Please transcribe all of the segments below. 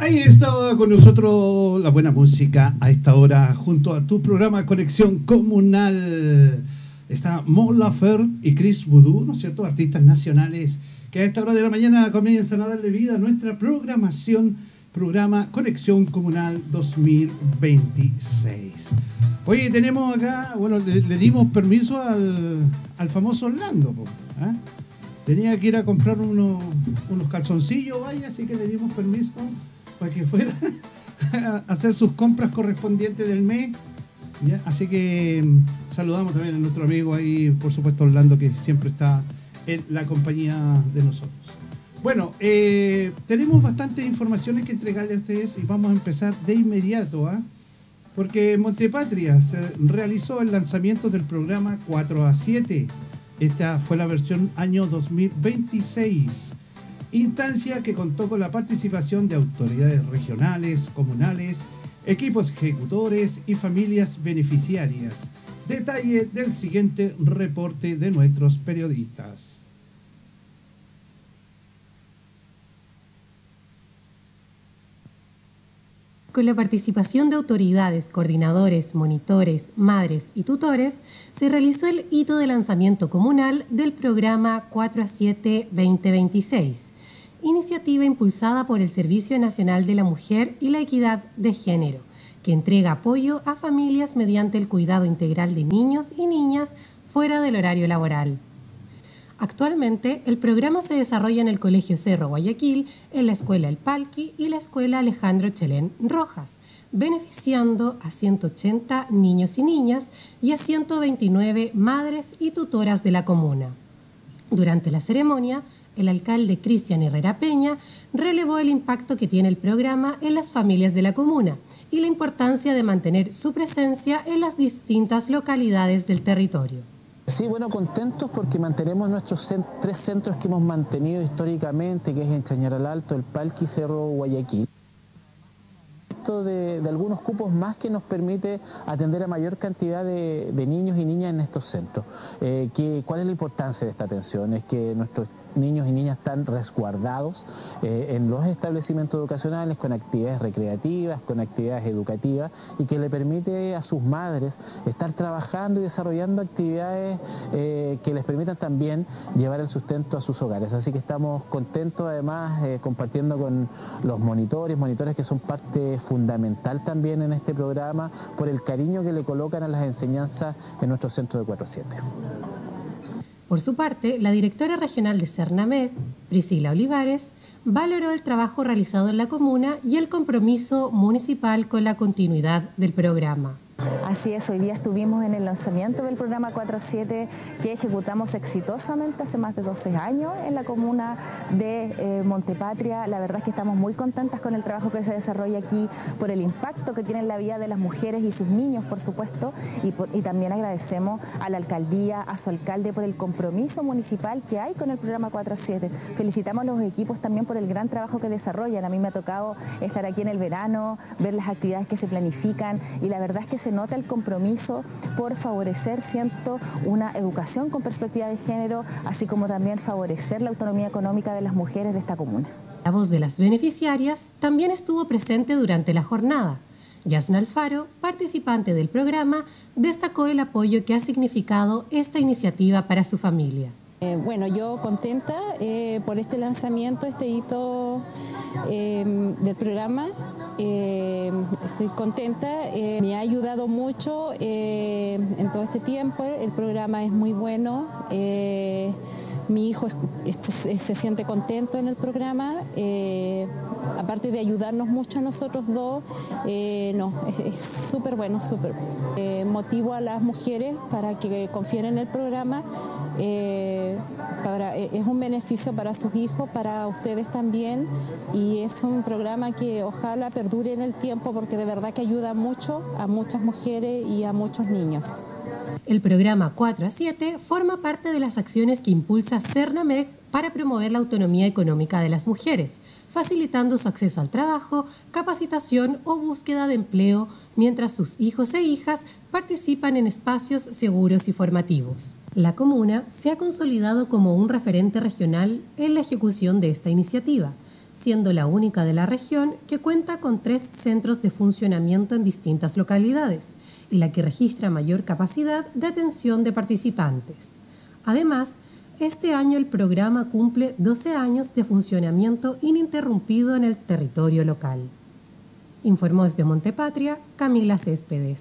Ahí está con nosotros la buena música a esta hora, junto a tu programa Conexión Comunal. Está Mon Laferte y Chris Voodoo, ¿no es cierto? Artistas nacionales que a esta hora de la mañana comienzan a darle vida a nuestra programación, programa Conexión Comunal 2026. Oye, tenemos acá, bueno, le dimos permiso al famoso Orlando, ¿eh? Tenía que ir a comprar unos calzoncillos, vaya, así que le dimos permiso para que fuera a hacer sus compras correspondientes del mes, ¿ya? Así que saludamos también a nuestro amigo ahí, por supuesto Orlando, que siempre está en la compañía de nosotros. Bueno, tenemos bastantes informaciones que entregarle a ustedes y vamos a empezar de inmediato, ¿eh? Porque en Montepatria se realizó el lanzamiento del programa 4A7. Esta fue la versión año 2026. Instancia que contó con la participación de autoridades regionales, comunales, equipos ejecutores y familias beneficiarias. Detalle del siguiente reporte de nuestros periodistas. Con la participación de autoridades, coordinadores, monitores, madres y tutores, se realizó el hito de lanzamiento comunal del programa 4A7 2026. Iniciativa impulsada por el Servicio Nacional de la Mujer y la Equidad de Género, que entrega apoyo a familias mediante el cuidado integral de niños y niñas fuera del horario laboral. Actualmente, el programa se desarrolla en el Colegio Cerro Guayaquil, en la Escuela El Palqui y la Escuela Alejandro Chelén Rojas, beneficiando a 180 niños y niñas y a 129 madres y tutoras de la comuna. Durante la ceremonia, el alcalde Cristian Herrera Peña relevó el impacto que tiene el programa en las familias de la comuna y la importancia de mantener su presencia en las distintas localidades del territorio. Sí, bueno, contentos porque mantenemos nuestros tres centros que hemos mantenido históricamente, que es en Chañaral Alto, El Palqui y Cerro Guayaquil. De algunos cupos más que nos permite atender a mayor cantidad de niños y niñas en estos centros. ¿Cuál es la importancia de esta atención? Es que nuestros niños y niñas están resguardados en los establecimientos educacionales con actividades recreativas, con actividades educativas y que le permite a sus madres estar trabajando y desarrollando actividades que les permitan también llevar el sustento a sus hogares. Así que estamos contentos además compartiendo con los monitores que son parte fundamental también en este programa por el cariño que le colocan a las enseñanzas en nuestro centro de 4A7. Por su parte, la directora regional de Cernamec, Priscila Olivares, valoró el trabajo realizado en la comuna y el compromiso municipal con la continuidad del programa. Así es, hoy día estuvimos en el lanzamiento del programa 4A7 que ejecutamos exitosamente hace más de 12 años en la comuna de Montepatria. La verdad es que estamos muy contentas con el trabajo que se desarrolla aquí, por el impacto que tiene en la vida de las mujeres y sus niños, por supuesto, y también agradecemos a la alcaldía, a su alcalde por el compromiso municipal que hay con el programa 4A7. Felicitamos a los equipos también por el gran trabajo que desarrollan. A mí me ha tocado estar aquí en el verano, ver las actividades que se planifican y la verdad es que se nota el compromiso por favorecer, siento, una educación con perspectiva de género, así como también favorecer la autonomía económica de las mujeres de esta comuna. La voz de las beneficiarias también estuvo presente durante la jornada. Yasna Alfaro, participante del programa, destacó el apoyo que ha significado esta iniciativa para su familia. Bueno, yo contenta por este lanzamiento, este hito del programa. Estoy contenta, me ha ayudado mucho en todo este tiempo. El programa es muy bueno. Mi hijo se siente contento en el programa, aparte de ayudarnos mucho a nosotros dos, es súper bueno, súper bueno. Motivo a las mujeres para que confíen en el programa, es un beneficio para sus hijos, para ustedes también, y es un programa que ojalá perdure en el tiempo porque de verdad que ayuda mucho a muchas mujeres y a muchos niños. El programa 4A7 forma parte de las acciones que impulsa Cernamec para promover la autonomía económica de las mujeres, facilitando su acceso al trabajo, capacitación o búsqueda de empleo, mientras sus hijos e hijas participan en espacios seguros y formativos. La comuna se ha consolidado como un referente regional en la ejecución de esta iniciativa, siendo la única de la región que cuenta con 3 centros de funcionamiento en distintas localidades y la que registra mayor capacidad de atención de participantes. Además, este año el programa cumple 12 años de funcionamiento ininterrumpido en el territorio local. Informó desde Montepatria, Camila Céspedes.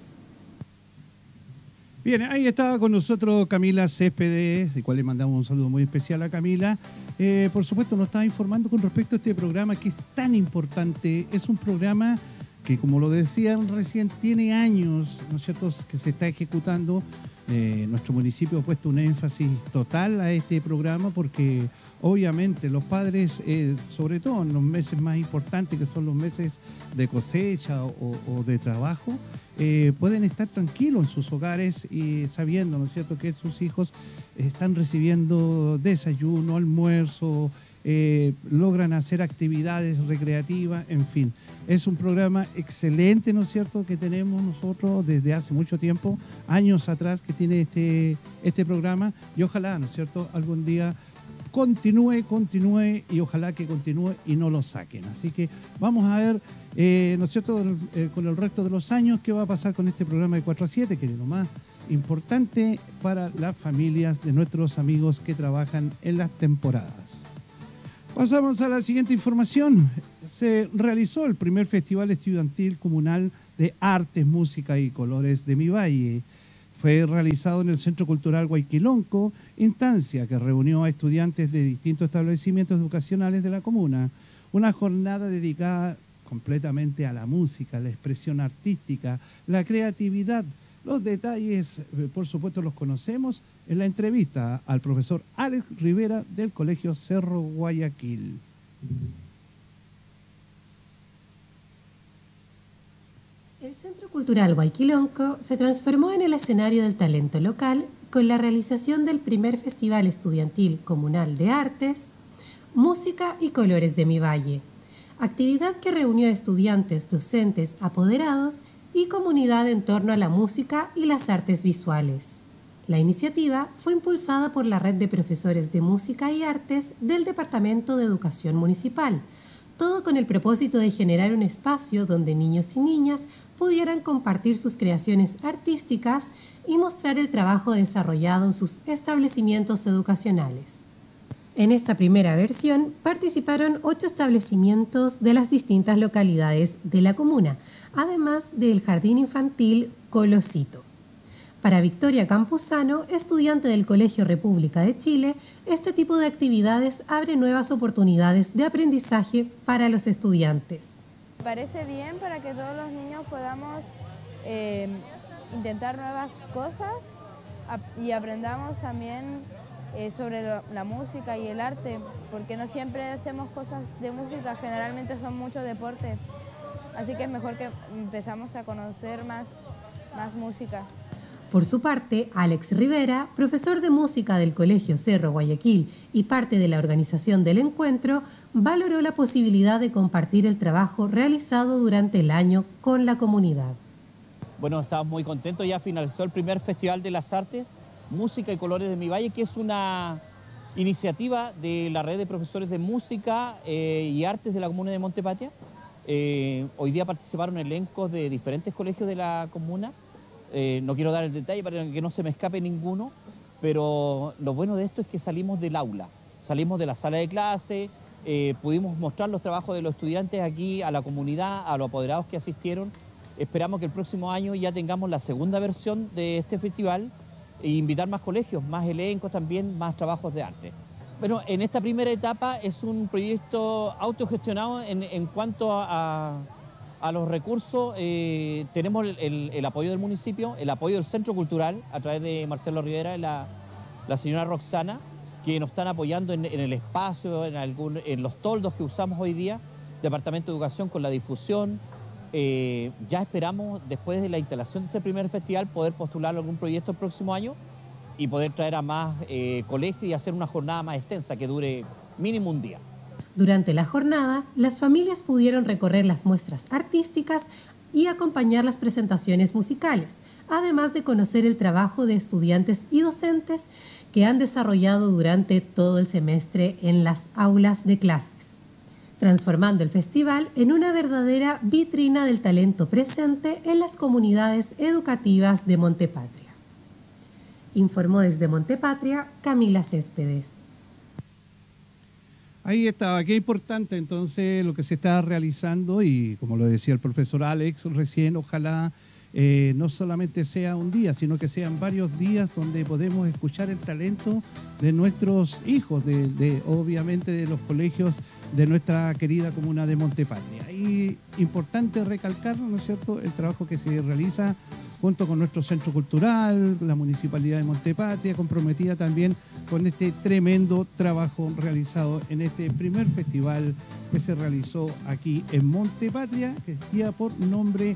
Bien, ahí estaba con nosotros Camila Céspedes, de cual le mandamos un saludo muy especial a Camila. Por supuesto, nos estaba informando con respecto a este programa que es tan importante. Es un programa que, como lo decían recién, tiene años, ¿no es cierto?, que se está ejecutando. Nuestro municipio ha puesto un énfasis total a este programa porque obviamente los padres, sobre todo en los meses más importantes, que son los meses de cosecha o de trabajo, pueden estar tranquilos en sus hogares y sabiendo, ¿no es cierto?, que sus hijos están recibiendo desayuno, almuerzo, logran hacer actividades recreativas, en fin. Es un programa excelente, ¿no es cierto?, que tenemos nosotros desde hace mucho tiempo, años atrás, que tiene este programa, y ojalá, ¿no es cierto?, algún día continúe y ojalá que continúe y no lo saquen. Así que vamos a ver, ¿no es cierto?, con el resto de los años, qué va a pasar con este programa de 4 a 7, que es lo más importante para las familias de nuestros amigos que trabajan en las temporadas. Pasamos a la siguiente información. Se realizó el primer Festival Estudiantil Comunal de Artes, Música y Colores de Mi Valle. Fue realizado en el Centro Cultural Huayquilonco, instancia que reunió a estudiantes de distintos establecimientos educacionales de la comuna. Una jornada dedicada completamente a la música, la expresión artística, la creatividad. Los detalles, por supuesto, los conocemos en la entrevista al profesor Alex Rivera del Colegio Cerro Guayaquil. El Centro Cultural Huayquilonco se transformó en el escenario del talento local con la realización del primer Festival Estudiantil Comunal de Artes, Música y Colores de Mi Valle, actividad que reunió a estudiantes, docentes, apoderados y comunidad en torno a la música y las artes visuales. La iniciativa fue impulsada por la Red de Profesores de Música y Artes del Departamento de Educación Municipal, todo con el propósito de generar un espacio donde niños y niñas pudieran compartir sus creaciones artísticas y mostrar el trabajo desarrollado en sus establecimientos educacionales. En esta primera versión participaron 8 establecimientos de las distintas localidades de la comuna, además del Jardín Infantil Colosito. Para Victoria Campuzano, estudiante del Colegio República de Chile, este tipo de actividades abre nuevas oportunidades de aprendizaje para los estudiantes. Me parece bien para que todos los niños podamos intentar nuevas cosas y aprendamos también sobre la música y el arte, porque no siempre hacemos cosas de música, generalmente son mucho deporte. Así que es mejor que empezamos a conocer más música. Por su parte, Alex Rivera, profesor de música del Colegio Cerro Guayaquil y parte de la organización del encuentro, valoró la posibilidad de compartir el trabajo realizado durante el año con la comunidad. Bueno, estamos muy contentos, ya finalizó el primer Festival de las Artes, Música y Colores de Mi Valle, que es una iniciativa de la Red de Profesores de Música y Artes de la comuna de Montepatria. Hoy día participaron elencos de diferentes colegios de la comuna. No quiero dar el detalle para que no se me escape ninguno, pero lo bueno de esto es que salimos del aula, salimos de la sala de clase, pudimos mostrar los trabajos de los estudiantes aquí a la comunidad, a los apoderados que asistieron. Esperamos que el próximo año ya tengamos la segunda versión de este festival e invitar más colegios, más elencos también, más trabajos de arte. Bueno, en esta primera etapa es un proyecto autogestionado en cuanto a los recursos. Tenemos el apoyo del municipio, el apoyo del Centro Cultural a través de Marcelo Rivera y la señora Roxana, que nos están apoyando en el espacio, en los toldos que usamos hoy día, Departamento de Educación con la difusión. Ya esperamos, después de la instalación de este primer festival, poder postular algún proyecto el próximo año y poder traer a más colegios y hacer una jornada más extensa que dure mínimo un día. Durante la jornada, las familias pudieron recorrer las muestras artísticas y acompañar las presentaciones musicales, además de conocer el trabajo de estudiantes y docentes que han desarrollado durante todo el semestre en las aulas de clases. transformando el festival en una verdadera vitrina del talento presente en las comunidades educativas de Montepatria. Informó desde Montepatria Camila Céspedes. Ahí estaba, qué importante entonces lo que se está realizando y como lo decía el profesor Alex recién, ojalá no solamente sea un día, sino que sean varios días donde podemos escuchar el talento de nuestros hijos, obviamente de los colegios de nuestra querida comuna de Montepatria. Y importante recalcar, ¿no es cierto?, el trabajo que se realiza junto con nuestro centro cultural, la Municipalidad de Montepatria, comprometida también con este tremendo trabajo realizado en este primer festival que se realizó aquí en Montepatria, que lleva por nombre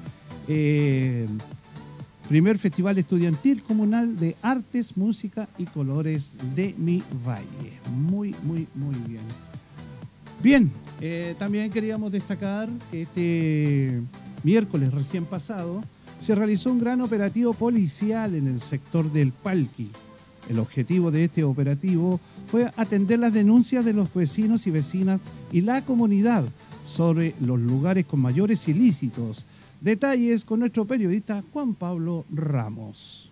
Primer Festival Estudiantil Comunal de Artes, Música y Colores de mi Valle. Muy bien. Bien, también queríamos destacar que este miércoles recién pasado se realizó un gran operativo policial en el sector del Palqui. El objetivo de este operativo fue atender las denuncias de los vecinos y vecinas y la comunidad sobre los lugares con mayores ilícitos. Detalles con nuestro periodista Juan Pablo Ramos.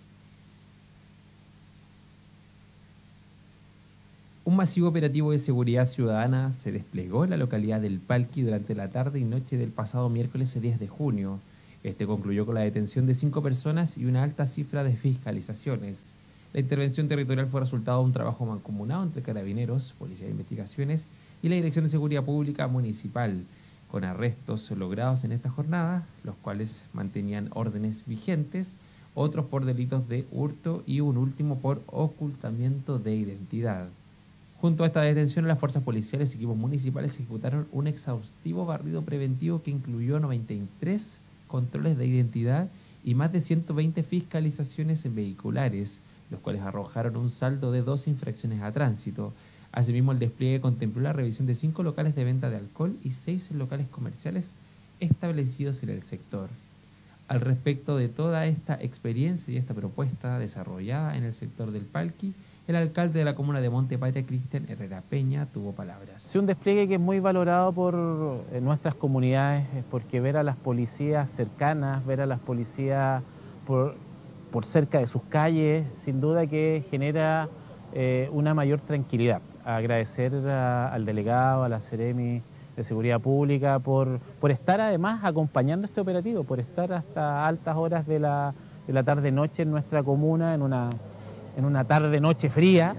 Un masivo operativo de seguridad ciudadana se desplegó en la localidad del Palqui durante la tarde y noche del pasado miércoles 10 de junio. Este concluyó con la detención de 5 personas y una alta cifra de fiscalizaciones. La intervención territorial fue resultado de un trabajo mancomunado entre Carabineros, Policía de Investigaciones y la Dirección de Seguridad Pública Municipal, con arrestos logrados en esta jornada, los cuales mantenían órdenes vigentes, otros por delitos de hurto y un último por ocultamiento de identidad. Junto a esta detención, las fuerzas policiales y equipos municipales ejecutaron un exhaustivo barrido preventivo que incluyó 93 controles de identidad y más de 120 fiscalizaciones vehiculares, los cuales arrojaron un saldo de 2 infracciones a tránsito. Asimismo, el despliegue contempló la revisión de 5 locales de venta de alcohol y 6 locales comerciales establecidos en el sector. Al respecto de toda esta experiencia y esta propuesta desarrollada en el sector del Palqui, el alcalde de la comuna de Montepatria, Cristian Herrera Peña, tuvo palabras. Es un despliegue que es muy valorado por nuestras comunidades, porque ver a las policías cercanas, ver a las policías por cerca de sus calles, sin duda que genera una mayor tranquilidad. Agradecer al delegado, a la Seremi de Seguridad Pública por estar además acompañando este operativo, por estar hasta altas horas de la tarde-noche en nuestra comuna, en una tarde-noche fría,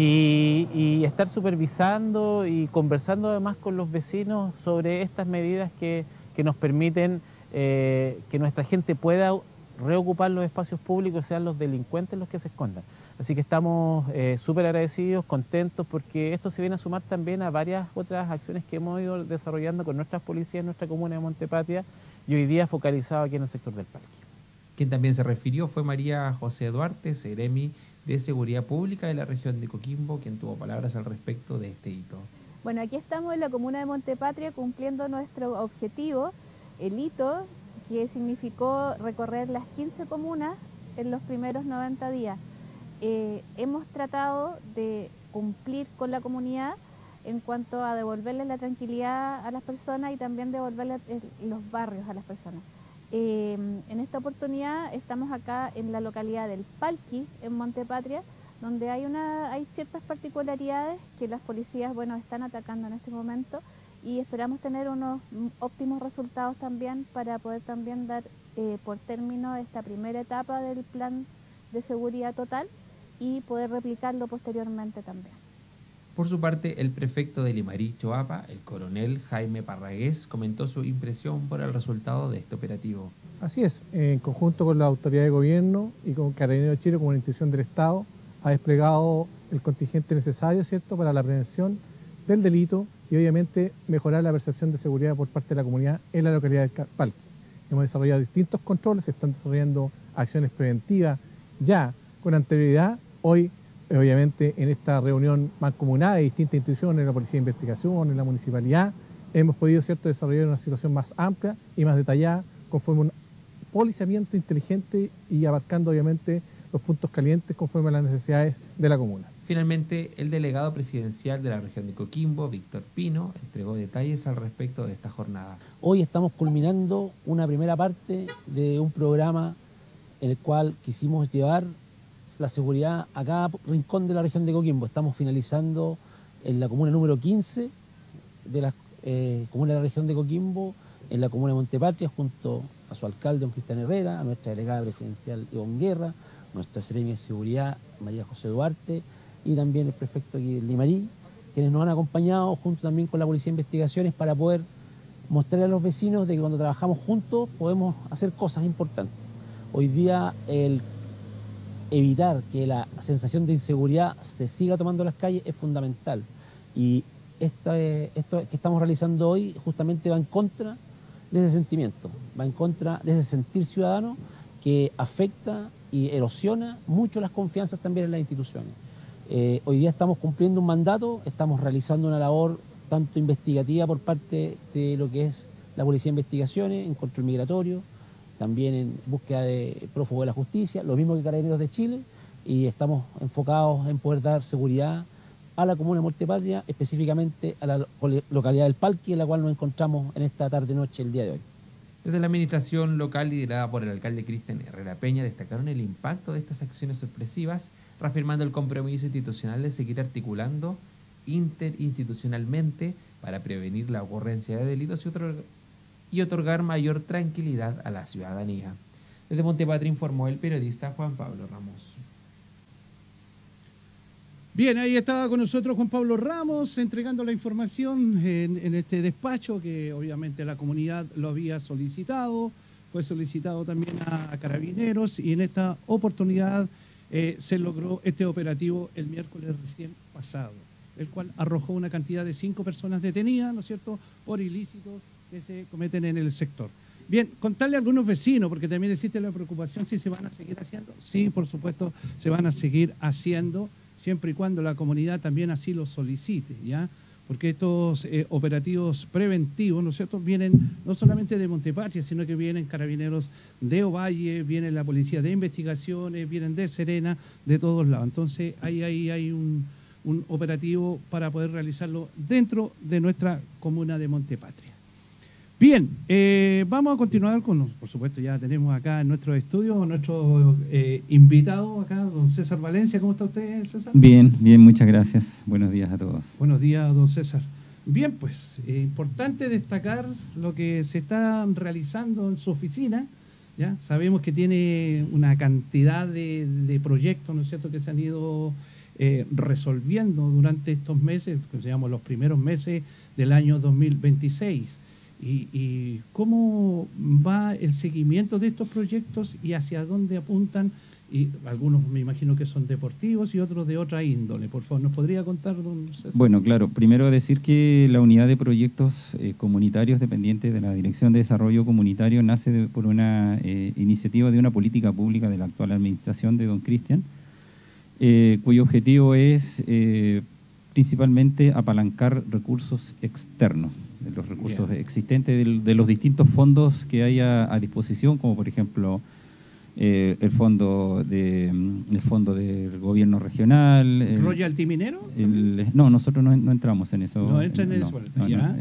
y estar supervisando y conversando además con los vecinos sobre estas medidas que nos permiten que nuestra gente pueda reocupar los espacios públicos, sean los delincuentes los que se escondan. Así que estamos súper agradecidos, contentos, porque esto se viene a sumar también a varias otras acciones que hemos ido desarrollando con nuestras policías en nuestra comuna de Montepatria y hoy día focalizado aquí en el sector del Palqui. Quien también se refirió fue María José Duarte, Seremi de Seguridad Pública de la región de Coquimbo, quien tuvo palabras al respecto de este hito. Bueno, aquí estamos en la comuna de Montepatria cumpliendo nuestro objetivo, el hito que significó recorrer las 15 comunas en los primeros 90 días. Hemos tratado de cumplir con la comunidad en cuanto a devolverle la tranquilidad a las personas y también devolverle los barrios a las personas. En esta oportunidad estamos acá en la localidad del Palqui, en Montepatria, donde hay ciertas particularidades que las policías están atacando en este momento y esperamos tener unos óptimos resultados también para poder también dar por término esta primera etapa del plan de seguridad total y poder replicarlo posteriormente también. Por su parte, el prefecto de Limarí, Choapa, el coronel Jaime Parragués, comentó su impresión por el resultado de este operativo. Así es, en conjunto con la autoridad de gobierno y con Carabineros de Chile, como una institución del Estado, ha desplegado el contingente necesario, ¿cierto?, para la prevención del delito y obviamente mejorar la percepción de seguridad por parte de la comunidad en la localidad del Palqui. Hemos desarrollado distintos controles, se están desarrollando acciones preventivas ya con anterioridad. Hoy, obviamente, en esta reunión mancomunada de distintas instituciones, la Policía de Investigación, en la Municipalidad, hemos podido, ¿cierto?, desarrollar una situación más amplia y más detallada conforme a un policiamiento inteligente y abarcando, obviamente, los puntos calientes conforme a las necesidades de la comuna. Finalmente, el delegado presidencial de la región de Coquimbo, Víctor Pino, entregó detalles al respecto de esta jornada. Hoy estamos culminando una primera parte de un programa en el cual quisimos llevar la seguridad a cada rincón de la región de Coquimbo. Estamos finalizando en la comuna número 15 de la comuna de la región de Coquimbo, en la comuna de Montepatria, junto a su alcalde, don Cristian Herrera, a nuestra delegada presidencial, Ivonne Guerra, nuestra seremi de seguridad, María José Duarte, y también el prefecto aquí de Limarí, quienes nos han acompañado junto también con la Policía de Investigaciones para poder mostrarle a los vecinos de que cuando trabajamos juntos podemos hacer cosas importantes. Hoy día el evitar que la sensación de inseguridad se siga tomando en las calles es fundamental, y esto que estamos realizando hoy justamente va en contra de ese sentimiento, va en contra de ese sentir ciudadano que afecta y erosiona mucho las confianzas también en las instituciones. Hoy día estamos cumpliendo un mandato, estamos realizando una labor tanto investigativa por parte de lo que es la Policía de Investigaciones, en control migratorio, también en búsqueda de prófugos de la justicia, lo mismo que Carabineros de Chile, y estamos enfocados en poder dar seguridad a la comuna de Montepatria, específicamente a la localidad del Palqui, en la cual nos encontramos en esta tarde-noche el día de hoy. Desde la administración local liderada por el alcalde Cristian Herrera Peña destacaron el impacto de estas acciones sorpresivas, reafirmando el compromiso institucional de seguir articulando interinstitucionalmente para prevenir la ocurrencia de delitos y otorgar mayor tranquilidad a la ciudadanía. Desde Montepatria informó el periodista Juan Pablo Ramos. Bien, ahí estaba con nosotros Juan Pablo Ramos entregando la información en este despacho que obviamente la comunidad lo había solicitado, fue solicitado también a Carabineros, y en esta oportunidad se logró este operativo el miércoles recién pasado, el cual arrojó una cantidad de 5 personas detenidas, ¿no es cierto?, por ilícitos que se cometen en el sector. Bien, contarle a algunos vecinos, porque también existe la preocupación si se van a seguir haciendo. Sí, por supuesto, se van a seguir haciendo, siempre y cuando la comunidad también así lo solicite, ¿ya? Porque estos operativos preventivos, ¿no es cierto?, vienen no solamente de Montepatria, sino que vienen Carabineros de Ovalle, viene la Policía de Investigaciones, vienen de Serena, de todos lados. Entonces, ahí hay un operativo para poder realizarlo dentro de nuestra comuna de Montepatria. Bien, vamos a continuar con, por supuesto, ya tenemos acá en nuestro estudio nuestro invitado acá, don César Valencia. ¿Cómo está usted, César? Bien, muchas gracias. Buenos días a todos. Buenos días, don César. Bien, pues, importante destacar lo que se está realizando en su oficina, ¿ya? Sabemos que tiene una cantidad de proyectos, ¿no es cierto?, que se han ido resolviendo durante estos meses, que se llaman los primeros meses del año 2026. ¿Y cómo va el seguimiento de estos proyectos y hacia dónde apuntan? Y algunos me imagino que son deportivos y otros de otra índole. Por favor, ¿nos podría contar, don César? Bueno, claro. Primero decir que la unidad de proyectos comunitarios dependiente de la Dirección de Desarrollo Comunitario nace por una iniciativa de una política pública de la actual administración de don Cristian, cuyo objetivo es principalmente apalancar recursos externos, de los recursos existentes de los distintos fondos que hay a disposición, como por ejemplo el fondo del gobierno regional. ¿Royalty minero? No, nosotros no entramos en eso. No entran en eso, ya.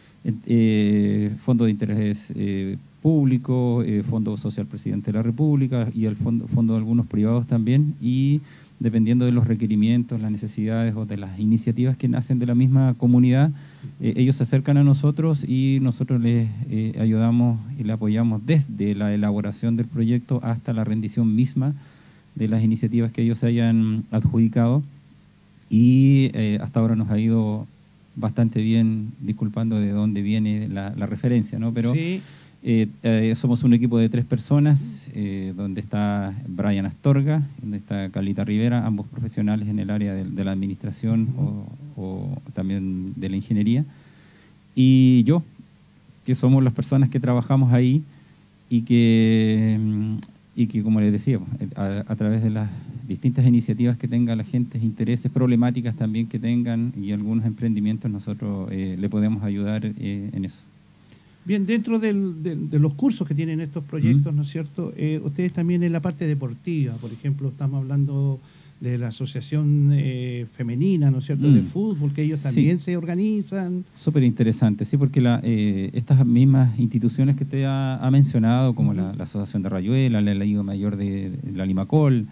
Fondo de interés público, Fondo Social Presidente de la República y el fondo de algunos privados también, y dependiendo de los requerimientos, las necesidades o de las iniciativas que nacen de la misma comunidad, ellos se acercan a nosotros y nosotros les ayudamos y les apoyamos desde la elaboración del proyecto hasta la rendición misma de las iniciativas que ellos hayan adjudicado, y hasta ahora nos ha ido bastante bien, disculpando de dónde viene la referencia, ¿no? Pero sí. Somos un equipo de 3 personas, donde está Brian Astorga, donde está Carlita Rivera, ambos profesionales en el área de la administración o también de la ingeniería, y yo, que somos las personas que trabajamos ahí y que como les decía, a través de las distintas iniciativas que tenga la gente, intereses, problemáticas también que tengan y algunos emprendimientos, nosotros le podemos ayudar en eso. Bien, dentro de los cursos que tienen estos proyectos, ¿no es cierto? Ustedes también en la parte deportiva, por ejemplo, estamos hablando de la asociación femenina, ¿no es cierto?, de fútbol, que ellos también se organizan. Súper interesante, sí, porque estas mismas instituciones que te ha mencionado, como la Asociación de Rayuela, la Liga Mayor de la Limacol,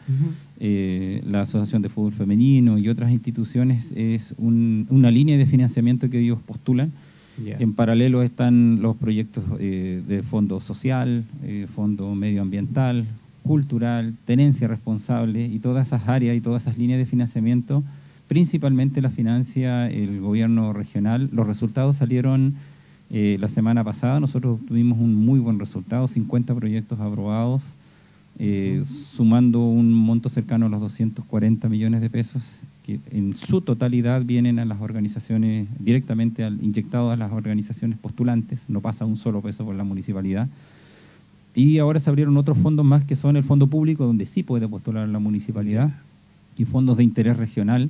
la Asociación de Fútbol Femenino y otras instituciones, es una línea de financiamiento que ellos postulan. En paralelo están los proyectos de fondo social, fondo medioambiental, cultural, tenencia responsable, y todas esas áreas y todas esas líneas de financiamiento, principalmente la financia el gobierno regional. Los resultados salieron la semana pasada. Nosotros tuvimos un muy buen resultado, 50 proyectos aprobados, sumando un monto cercano a los 240 millones de pesos, que en su totalidad vienen a las organizaciones, directamente inyectados a las organizaciones postulantes, no pasa un solo peso por la municipalidad. Y ahora se abrieron otros fondos más, que son el fondo público, donde sí puede postular la municipalidad, y fondos de interés regional,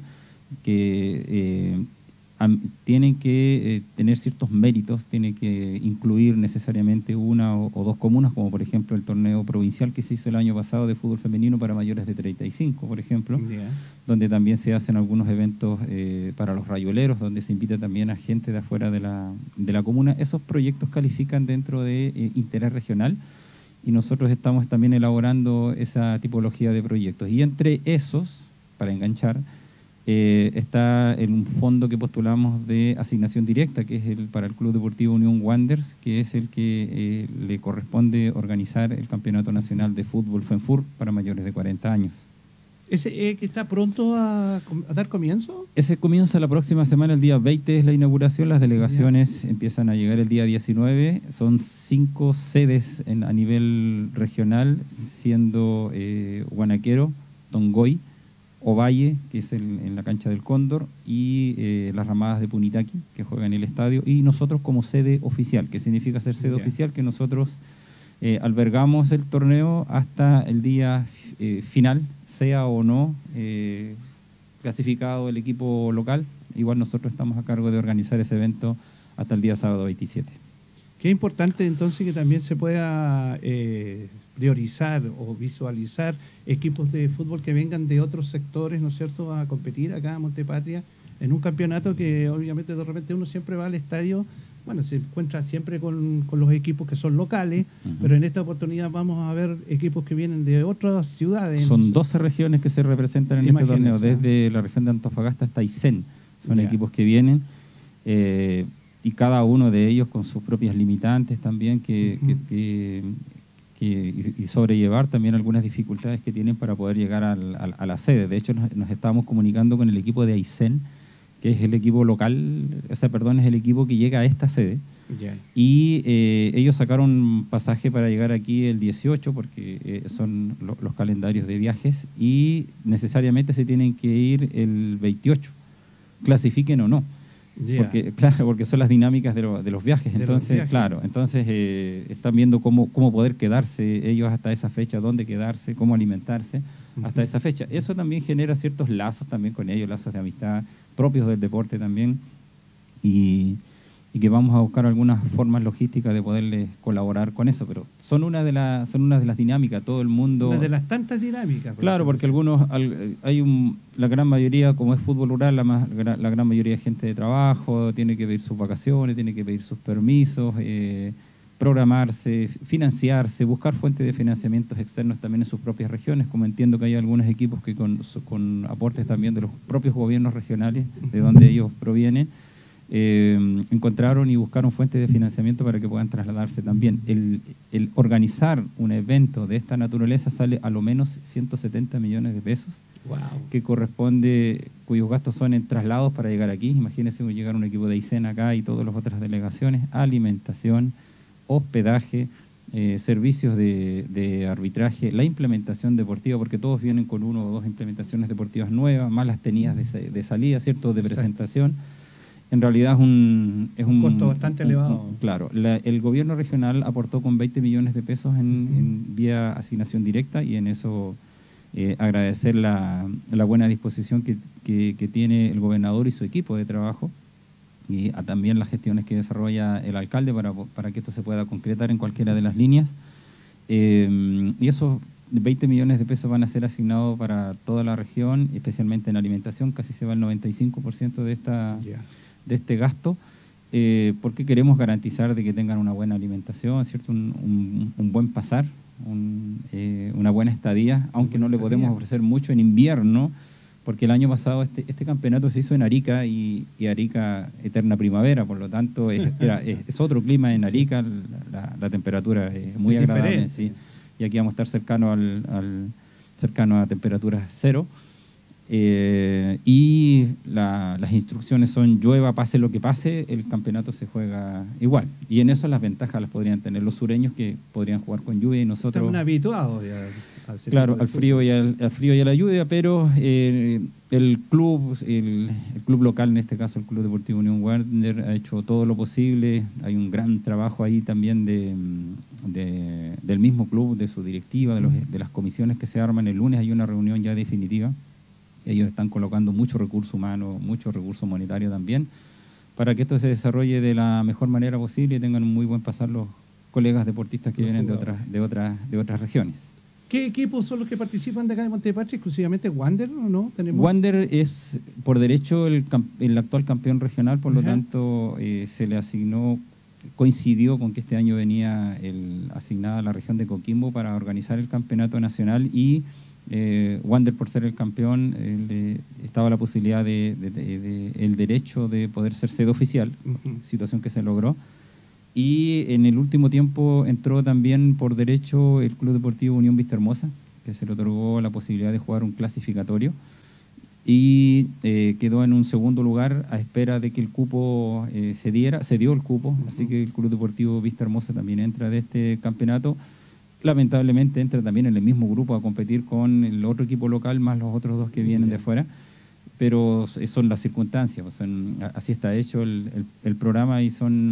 que tienen que tener ciertos méritos, tienen que incluir necesariamente una o dos comunas, como por ejemplo el torneo provincial que se hizo el año pasado de fútbol femenino para mayores de 35, por ejemplo, donde también se hacen algunos eventos para los rayueleros, donde se invita también a gente de afuera de la comuna. Esos proyectos califican dentro de interés regional, y nosotros estamos también elaborando esa tipología de proyectos. Y entre esos, para enganchar, está un fondo que postulamos de asignación directa, que es para el Club Deportivo Unión Wanderers, que es el que le corresponde organizar el Campeonato Nacional de Fútbol FENFUR para mayores de 40 años. ¿Ese que está pronto a dar comienzo? Ese comienza la próxima semana, el día 20 es la inauguración. Las delegaciones empiezan a llegar el día 19. Son 5 sedes a nivel regional, siendo Guanaquero, Tongoy, Ovalle, que es en la cancha del Cóndor, y las Ramadas de Punitaqui, que juegan en el estadio, y nosotros como sede oficial. ¿Qué significa ser sede oficial? Que nosotros albergamos el torneo hasta el día final, sea o no clasificado el equipo local. Igual nosotros estamos a cargo de organizar ese evento hasta el día sábado 27. Qué importante entonces que también se pueda priorizar o visualizar equipos de fútbol que vengan de otros sectores, ¿no es cierto?, a competir acá en Montepatria en un campeonato que obviamente de repente uno siempre va al estadio, bueno, se encuentra siempre con los equipos que son locales, pero en esta oportunidad vamos a ver equipos que vienen de otras ciudades. Son 12 regiones que se representan en este torneo, desde la región de Antofagasta hasta Aysén. Son equipos que vienen, y cada uno de ellos con sus propias limitantes también, y sobrellevar también algunas dificultades que tienen para poder llegar a la sede. De hecho, nos estábamos comunicando con el equipo de Aysén, que es el equipo local, es el equipo que llega a esta sede. Y ellos sacaron pasaje para llegar aquí el 18, porque son los calendarios de viajes, y necesariamente se tienen que ir el 28, clasifiquen o no. Porque son las dinámicas de los viajes. Entonces, están viendo cómo poder quedarse ellos hasta esa fecha, dónde quedarse, cómo alimentarse hasta esa fecha. Eso también genera ciertos lazos también con ellos, lazos de amistad propios del deporte también, y que vamos a buscar algunas formas logísticas de poderles colaborar con eso, pero son una de las dinámicas. Todo el mundo, una de las tantas dinámicas. Claro, porque la gran mayoría, como es fútbol rural, la gran mayoría de gente de trabajo, tiene que pedir sus vacaciones, tiene que pedir sus permisos, programarse, financiarse, buscar fuentes de financiamientos externos también en sus propias regiones, como entiendo que hay algunos equipos que con aportes también de los propios gobiernos regionales, de donde ellos provienen, encontraron y buscaron fuentes de financiamiento para que puedan trasladarse también. El organizar un evento de esta naturaleza sale a lo menos 170 millones de pesos, que cuyos gastos son en traslados para llegar aquí. Imagínense llegar un equipo de Aysén acá y todas las otras delegaciones, alimentación, hospedaje, servicios de arbitraje, la implementación deportiva, porque todos vienen con 1 o 2 implementaciones deportivas nuevas, más las tenidas de salida, ¿cierto?, de presentación. En realidad es un costo bastante elevado. Claro, el gobierno regional aportó con 20 millones de pesos en vía asignación directa, y en eso agradecer la buena disposición que tiene el gobernador y su equipo de trabajo, y también las gestiones que desarrolla el alcalde para que esto se pueda concretar en cualquiera de las líneas. Y esos 20 millones de pesos van a ser asignados para toda la región, especialmente en alimentación, casi se va el 95% de este gasto, porque queremos garantizar de que tengan una buena alimentación, ¿cierto? Un buen pasar, una buena estadía, aunque no le podemos ofrecer mucho en invierno, porque el año pasado este campeonato se hizo en Arica y Arica eterna primavera, por lo tanto es otro clima en Arica, la temperatura es muy agradable, ¿sí? Y aquí vamos a estar cercano a temperaturas cero. Y las instrucciones son: llueva, pase lo que pase, el campeonato se juega igual. Y en eso las ventajas las podrían tener los sureños, que podrían jugar con lluvia, y nosotros... Están habituados ya. Claro, al frío y a la lluvia, pero el club local, en este caso el Club Deportivo Unión Wander, ha hecho todo lo posible. Hay un gran trabajo ahí también del mismo club, de su directiva, de las comisiones que se arman. El lunes hay una reunión ya definitiva. Ellos están colocando mucho recurso humano, mucho recurso monetario también, para que esto se desarrolle de la mejor manera posible y tengan un muy buen pasar los colegas deportistas que vienen de otras regiones. ¿Qué equipos son los que participan de acá de Montepatria? ¿Exclusivamente Wander o no? Wander es por derecho el actual campeón regional, por lo tanto se le asignó, coincidió con que este año venía asignada a la región de Coquimbo para organizar el campeonato nacional, y Wander, por ser el campeón, estaba la posibilidad el derecho de poder ser sede oficial, situación que se logró. Y en el último tiempo entró también por derecho el Club Deportivo Unión Vista Hermosa, que se le otorgó la posibilidad de jugar un clasificatorio, y quedó en un segundo lugar a espera de que el cupo se dio el cupo, así que el Club Deportivo Vista Hermosa también entra de este campeonato. Lamentablemente entra también en el mismo grupo a competir con el otro equipo local, más los otros dos que vienen de afuera, pero son las circunstancias, así está hecho el programa,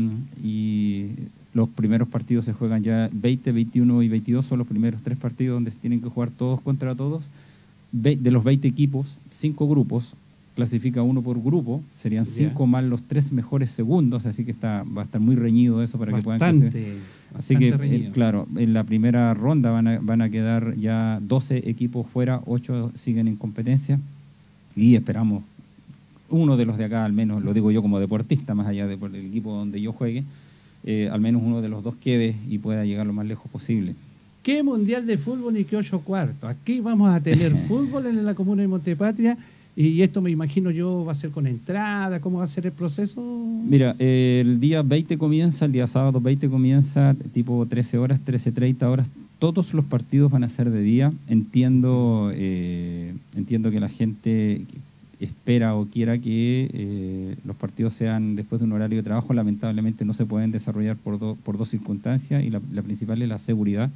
y los primeros partidos se juegan ya 20, 21 y 22, son los primeros 3 partidos donde se tienen que jugar todos contra todos. De los 20 equipos, 5 grupos, clasifica uno por grupo, serían 5 más los 3 mejores segundos, así que va a estar muy reñido eso para que puedan clasificar. Así que, claro, en la primera ronda van a quedar ya 12 equipos fuera, 8 siguen en competencia, y esperamos uno de los de acá, al menos, lo digo yo como deportista, más allá del equipo donde yo juegue, al menos uno de los dos quede y pueda llegar lo más lejos posible. ¿Qué mundial de fútbol ni qué 8 cuartos? Aquí vamos a tener fútbol en la comuna de Montepatria, y esto me imagino yo va a ser con entrada. ¿Cómo va a ser el proceso? Mira, el día sábado 20 comienza tipo 13 horas, 13:30 horas. Todos los partidos van a ser de día. Entiendo que la gente espera o quiera que los partidos sean después de un horario de trabajo. Lamentablemente no se pueden desarrollar por dos circunstancias, y la principal es la seguridad.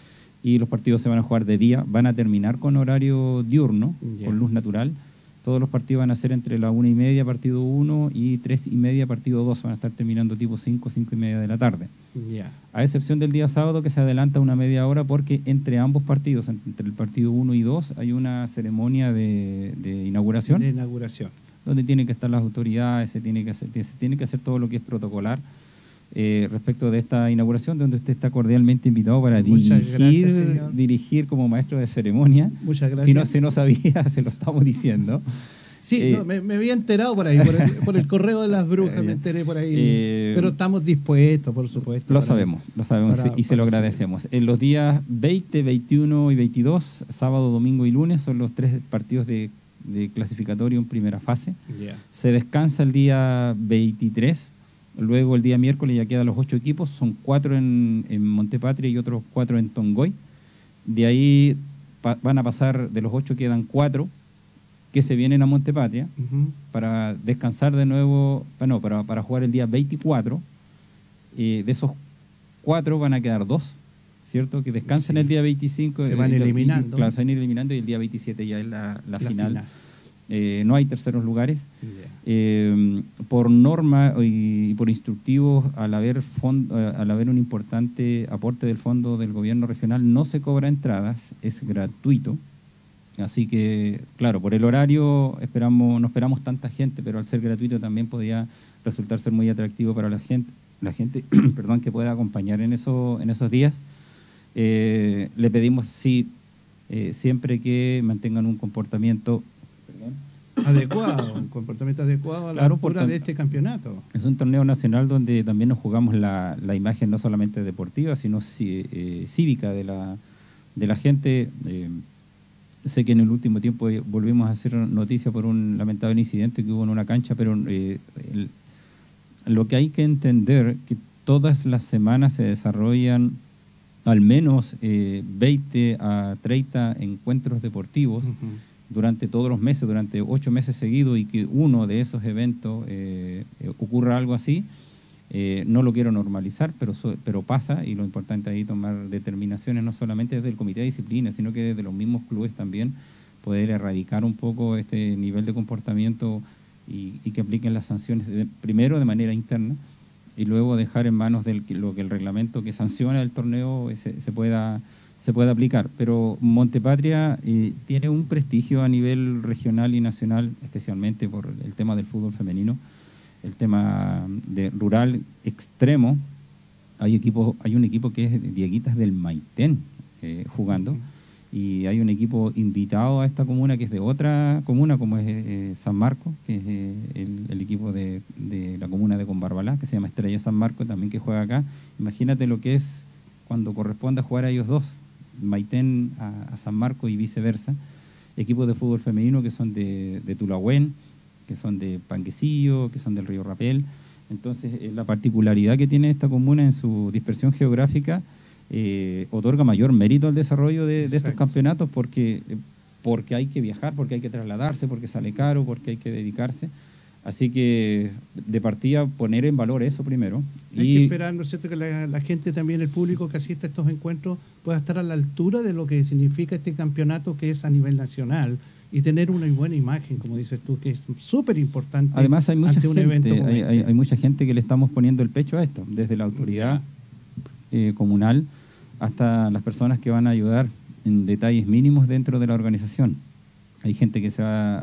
Y los partidos se van a jugar de día, van a terminar con horario diurno, con luz natural. Todos los partidos van a ser entre las 1:30 partido 1 y 3:30 partido 2. Van a estar terminando tipo 5:30 de la tarde. A excepción del día sábado, que se adelanta una media hora, porque entre ambos partidos, entre el partido 1 y 2, hay una ceremonia de inauguración. Donde tienen que estar las autoridades, se tiene que hacer todo lo que es protocolar. Respecto de esta inauguración, donde usted está cordialmente invitado para dirigir como maestro de ceremonia. Muchas gracias. Si no sabía, se lo estamos diciendo. Sí, me había enterado por ahí, por el correo de las brujas, me enteré por ahí. Pero estamos dispuestos, por supuesto. Lo sabemos y se lo agradecemos. En los días 20, 21 y 22, sábado, domingo y lunes, son los 3 partidos de clasificatorio en primera fase. Se descansa el día 23. Luego el día miércoles ya quedan los 8 equipos, son 4 en Montepatria y otros 4 en Tongoy. De ahí van a pasar, de los 8 quedan 4 que se vienen a Montepatria para descansar de nuevo, para jugar el día 24. De esos 4 van a quedar 2, ¿cierto? Que descansan el día 25. Se van eliminando. Claro, se van eliminando, y el día 27 ya es la final. No hay terceros lugares. Por norma y por instructivos, al haber un importante aporte del fondo del gobierno regional, no se cobra entradas, es gratuito. Así que, claro, por el horario no esperamos tanta gente, pero al ser gratuito también podía resultar ser muy atractivo para la gente perdón, que pueda acompañar en esos días. Le pedimos, siempre que mantengan un comportamiento adecuado, un comportamiento adecuado a la altura de este campeonato. Es un torneo nacional donde también nos jugamos la imagen no solamente deportiva, sino cívica de la gente. Sé que en el último tiempo volvimos a hacer noticia por un lamentable incidente que hubo en una cancha, pero lo que hay que entender que todas las semanas se desarrollan al menos 20 a 30 encuentros deportivos durante todos los meses, durante 8 meses seguidos, y que uno de esos eventos ocurra algo así, no lo quiero normalizar, pero pasa, y lo importante ahí tomar determinaciones no solamente desde el comité de disciplina, sino que desde los mismos clubes también, poder erradicar un poco este nivel de comportamiento y que apliquen las sanciones primero de manera interna y luego dejar en manos de lo que el reglamento que sanciona el torneo se pueda aplicar. Pero Montepatria tiene un prestigio a nivel regional y nacional, especialmente por el tema del fútbol femenino, el tema de rural extremo. Hay un equipo que es Dieguitas del Maitén jugando, y hay un equipo invitado a esta comuna que es de otra comuna, como es San Marcos, que es el equipo de la comuna de Combarbalá, que se llama Estrella San Marcos, también que juega acá. Imagínate lo que es cuando corresponde a jugar a ellos dos, Maitén a San Marcos y viceversa. Equipos de fútbol femenino que son de Tulahuén, que son de Panguecillo, que son del Río Rapel. Entonces, la particularidad que tiene esta comuna en su dispersión geográfica otorga mayor mérito al desarrollo de estos campeonatos, porque hay que viajar, porque hay que trasladarse, porque sale caro, porque hay que dedicarse. Así que, de partida, poner en valor eso primero. Hay que esperar, ¿no es cierto?, que la gente también, el público que asiste a estos encuentros, pueda estar a la altura de lo que significa este campeonato, que es a nivel nacional, y tener una buena imagen, como dices tú, que es súper importante. Además, hay mucha ante un evento como este. Hay mucha gente que le estamos poniendo el pecho a esto, desde la autoridad comunal hasta las personas que van a ayudar en detalles mínimos dentro de la organización. Hay gente que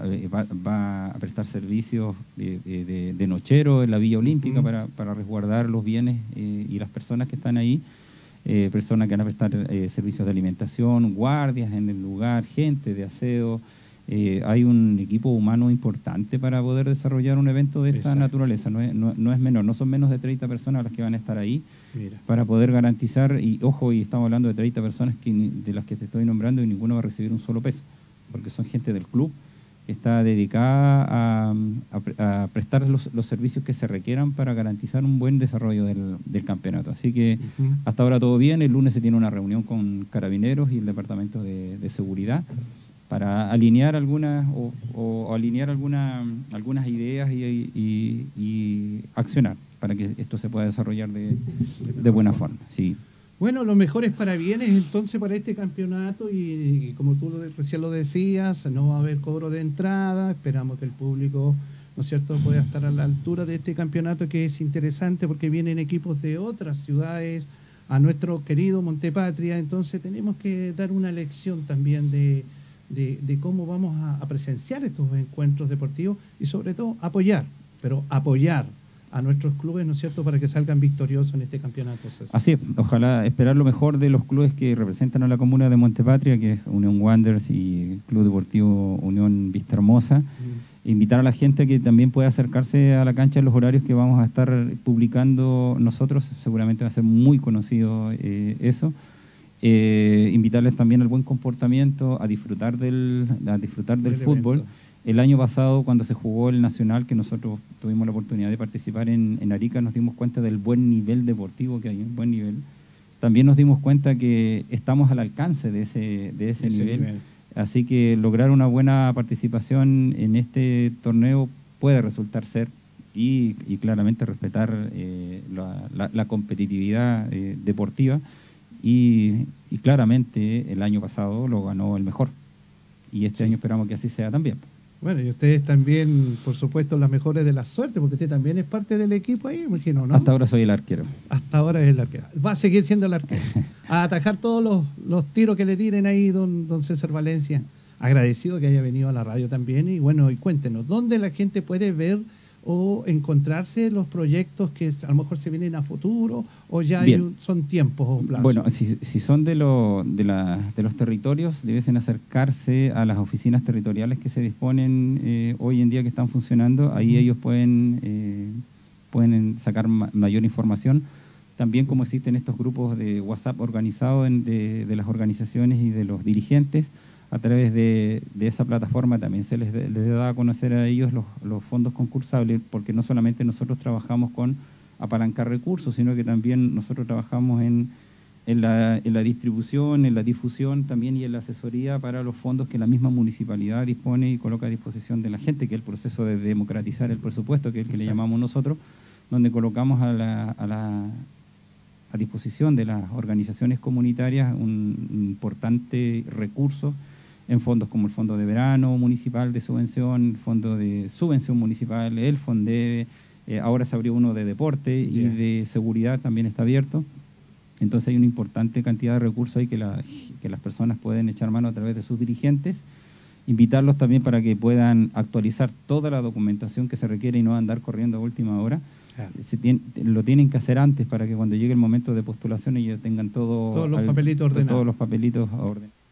va a prestar servicios de nochero en la Villa Olímpica para resguardar los bienes y las personas que están ahí, personas que van a prestar servicios de alimentación, guardias en el lugar, gente de aseo. Hay un equipo humano importante para poder desarrollar un evento de esta naturaleza. No es menor, no son menos de 30 personas las que van a estar ahí. Mira, para poder garantizar, y ojo, y estamos hablando de 30 personas de las que te estoy nombrando, y ninguno va a recibir un solo peso, porque son gente del club que está dedicada a prestar los servicios que se requieran para garantizar un buen desarrollo del campeonato. Así que hasta ahora todo bien. El lunes se tiene una reunión con Carabineros y el Departamento de Seguridad para alinear algunas algunas ideas y accionar para que esto se pueda desarrollar de buena forma. Sí. Bueno, los mejores parabienes entonces para este campeonato, y como tú recién lo decías, no va a haber cobro de entrada. Esperamos que el público, ¿no es cierto?, pueda estar a la altura de este campeonato, que es interesante porque vienen equipos de otras ciudades a nuestro querido Montepatria. Entonces tenemos que dar una lección también de cómo vamos a presenciar estos encuentros deportivos, y sobre todo apoyar a nuestros clubes, ¿no es cierto?, para que salgan victoriosos en este campeonato. Así es, ojalá esperar lo mejor de los clubes que representan a la comuna de Montepatria, que es Unión Wanderers y Club Deportivo Unión Vista Hermosa. Invitar a la gente que también pueda acercarse a la cancha en los horarios que vamos a estar publicando nosotros. Seguramente va a ser muy conocido eso. Invitarles también al buen comportamiento, a disfrutar del fútbol. Evento. El año pasado, cuando se jugó el Nacional, que nosotros tuvimos la oportunidad de participar en Arica, nos dimos cuenta del buen nivel deportivo que hay, un buen nivel. También nos dimos cuenta que estamos al alcance de ese nivel. Así que lograr una buena participación en este torneo puede resultar ser, y claramente respetar la competitividad deportiva. Y claramente el año pasado lo ganó el mejor. Y este año esperamos que así sea también. Bueno, y ustedes también, por supuesto, las mejores de la suerte, porque usted también es parte del equipo ahí, imagino, ¿no? Hasta ahora soy el arquero. Hasta ahora es el arquero. Va a seguir siendo el arquero. A atajar todos los tiros que le tiren ahí, don César Valencia. agradecido que haya venido a la radio también. Y bueno, y cuéntenos, ¿dónde la gente puede ver o encontrarse los proyectos que a lo mejor se vienen a futuro o ya son tiempos o plazos? Bueno, si son de los territorios, debiesen acercarse a las oficinas territoriales que se disponen hoy en día, que están funcionando. Ahí ellos pueden sacar mayor información. También, como existen estos grupos de WhatsApp organizados de las organizaciones y de los dirigentes, a través de esa plataforma también se les da a conocer a ellos los fondos concursables, porque no solamente nosotros trabajamos con apalancar recursos, sino que también nosotros trabajamos en la distribución, en la difusión también y en la asesoría para los fondos que la misma municipalidad dispone y coloca a disposición de la gente, que es el proceso de democratizar el presupuesto, que es el que le llamamos nosotros, donde colocamos a disposición de las organizaciones comunitarias un importante recurso en fondos como el Fondo de Verano Municipal de Subvención, el Fondo de Subvención Municipal, el Fondeve, ahora se abrió uno de deporte y de seguridad también está abierto. Entonces hay una importante cantidad de recursos ahí que las personas pueden echar mano a través de sus dirigentes. Invitarlos también para que puedan actualizar toda la documentación que se requiere y no andar corriendo a última hora. Claro. Lo tienen que hacer antes para que cuando llegue el momento de postulación ellos tengan todos los papelitos ordenados.